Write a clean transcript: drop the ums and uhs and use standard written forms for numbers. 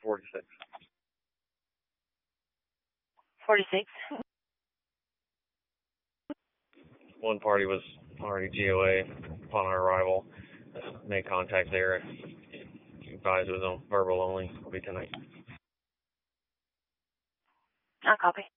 46. 46. One party was already GOA upon our arrival. Made contact there. Advised it was on verbal only. It'll be tonight. I'll copy.